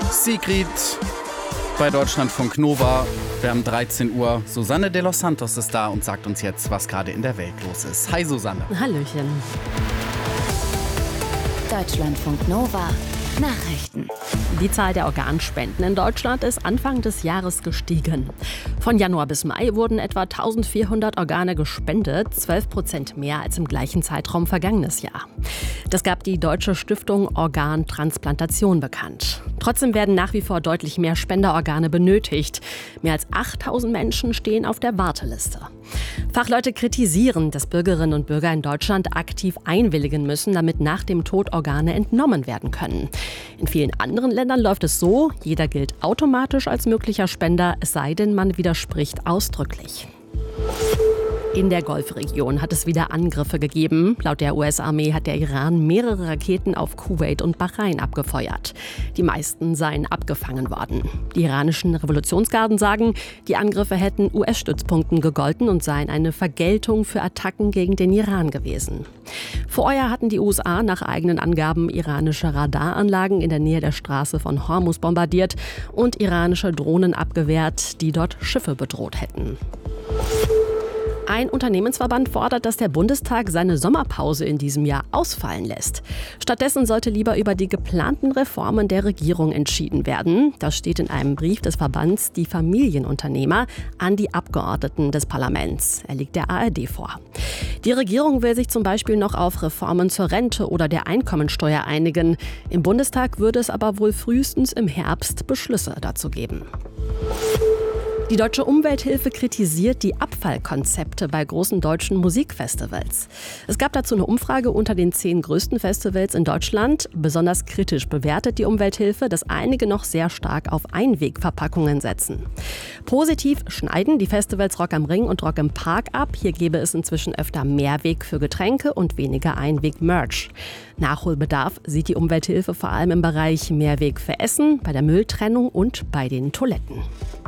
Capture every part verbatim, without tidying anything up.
Sigrid bei Deutschlandfunk Nova. Wir haben dreizehn Uhr. Susanne de los Santos ist da und sagt uns jetzt, was gerade in der Welt los ist. Hi Susanne. Hallöchen. Deutschlandfunk Nova. Nachrichten. Die Zahl der Organspenden in Deutschland ist Anfang des Jahres gestiegen. Von Januar bis Mai wurden etwa eintausendvierhundert Organe gespendet, zwölf Prozent mehr als im gleichen Zeitraum vergangenes Jahr. Das gab die Deutsche Stiftung Organtransplantation bekannt. Trotzdem werden nach wie vor deutlich mehr Spenderorgane benötigt. Mehr als achttausend Menschen stehen auf der Warteliste. Fachleute kritisieren, dass Bürgerinnen und Bürger in Deutschland aktiv einwilligen müssen, damit nach dem Tod Organe entnommen werden können. In vielen anderen Ländern läuft es so, jeder gilt automatisch als möglicher Spender, es sei denn, man widerspricht ausdrücklich. In der Golfregion hat es wieder Angriffe gegeben. Laut der U S-Armee hat der Iran mehrere Raketen auf Kuwait und Bahrain abgefeuert. Die meisten seien abgefangen worden. Die iranischen Revolutionsgarden sagen, die Angriffe hätten U S-Stützpunkten gegolten und seien eine Vergeltung für Attacken gegen den Iran gewesen. Vorher hatten die U S A nach eigenen Angaben iranische Radaranlagen in der Nähe der Straße von Hormuz bombardiert und iranische Drohnen abgewehrt, die dort Schiffe bedroht hätten. Ein Unternehmensverband fordert, dass der Bundestag seine Sommerpause in diesem Jahr ausfallen lässt. Stattdessen sollte lieber über die geplanten Reformen der Regierung entschieden werden. Das steht in einem Brief des Verbands Die Familienunternehmer an die Abgeordneten des Parlaments. Er liegt der A R D vor. Die Regierung will sich zum Beispiel noch auf Reformen zur Rente oder der Einkommensteuer einigen. Im Bundestag würde es aber wohl frühestens im Herbst Beschlüsse dazu geben. Die Deutsche Umwelthilfe kritisiert die Abfallkonzepte bei großen deutschen Musikfestivals. Es gab dazu eine Umfrage unter den zehn größten Festivals in Deutschland. Besonders kritisch bewertet die Umwelthilfe, dass einige noch sehr stark auf Einwegverpackungen setzen. Positiv schneiden die Festivals Rock am Ring und Rock im Park ab. Hier gäbe es inzwischen öfter Mehrweg für Getränke und weniger Einweg-Merch. Nachholbedarf sieht die Umwelthilfe vor allem im Bereich Mehrweg für Essen, bei der Mülltrennung und bei den Toiletten.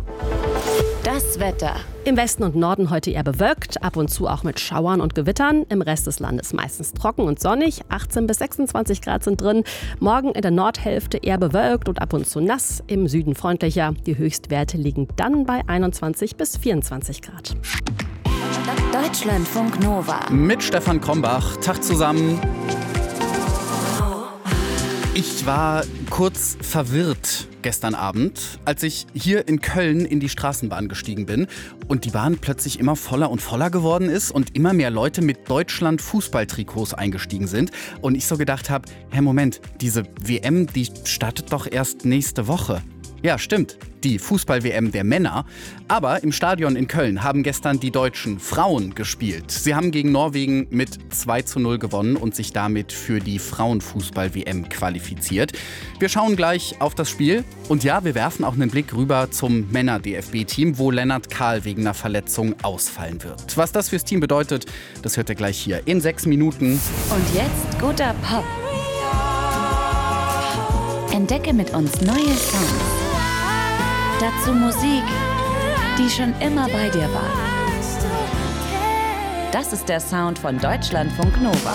Das Wetter. Im Westen und Norden heute eher bewölkt, ab und zu auch mit Schauern und Gewittern. Im Rest des Landes meistens trocken und sonnig. achtzehn bis sechsundzwanzig Grad sind drin. Morgen in der Nordhälfte eher bewölkt und ab und zu nass. Im Süden freundlicher. Die Höchstwerte liegen dann bei einundzwanzig bis vierundzwanzig Grad. Deutschlandfunk Nova. Mit Stefan Krombach. Tag zusammen. Ich war kurz verwirrt gestern Abend, als ich hier in Köln in die Straßenbahn gestiegen bin und die Bahn plötzlich immer voller und voller geworden ist und immer mehr Leute mit Deutschland-Fußballtrikots eingestiegen sind. Und ich so gedacht habe, hey Moment, diese W M, die startet doch erst nächste Woche. Ja, stimmt, die Fußball-W M der Männer. Aber im Stadion in Köln haben gestern die deutschen Frauen gespielt. Sie haben gegen Norwegen mit zwei zu null gewonnen und sich damit für die Frauenfußball-W M qualifiziert. Wir schauen gleich auf das Spiel. Und ja, wir werfen auch einen Blick rüber zum Männer-D F B-Team, wo Lennart Kahl wegen einer Verletzung ausfallen wird. Was das fürs Team bedeutet, das hört ihr gleich hier in sechs Minuten. Und jetzt guter Pop. Entdecke mit uns neue Songs. Dazu Musik, die schon immer bei dir war. Das ist der Sound von Deutschlandfunk Nova.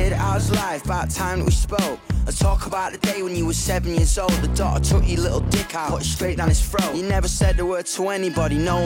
Let's talk about the day when you were seven years old. The daughter took your little dick out, put it straight down his throat. You never said the word to anybody, no